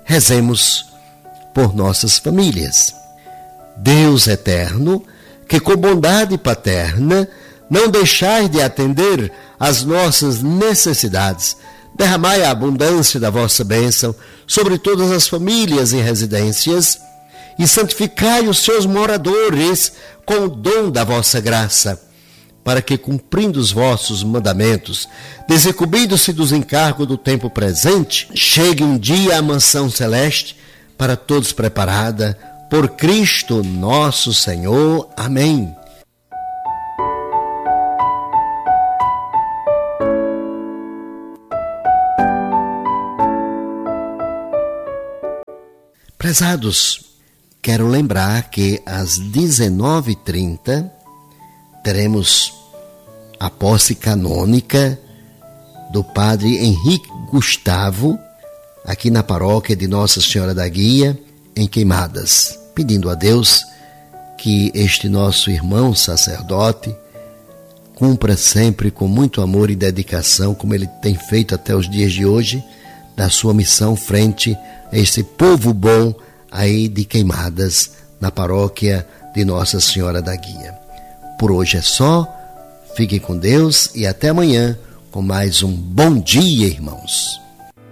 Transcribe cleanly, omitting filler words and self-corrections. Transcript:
Rezemos por nossas famílias. Deus eterno, que com bondade paterna não deixais de atender às nossas necessidades, derramai a abundância da vossa bênção sobre todas as famílias e residências e santificai os seus moradores com o dom da vossa graça, para que, cumprindo os vossos mandamentos, desencumbindo-se dos encargos do tempo presente, chegue um dia à mansão celeste, para todos preparada, por Cristo nosso Senhor. Amém. Prezados, quero lembrar que às 19h30 teremos a posse canônica do Padre Henrique Gustavo, aqui na paróquia de Nossa Senhora da Guia, em Queimadas, pedindo a Deus que este nosso irmão sacerdote cumpra sempre com muito amor e dedicação, como ele tem feito até os dias de hoje, da sua missão frente a esse povo bom aí de Queimadas, na paróquia de Nossa Senhora da Guia. Por hoje é só, fiquem com Deus e até amanhã com mais um Bom Dia, irmãos.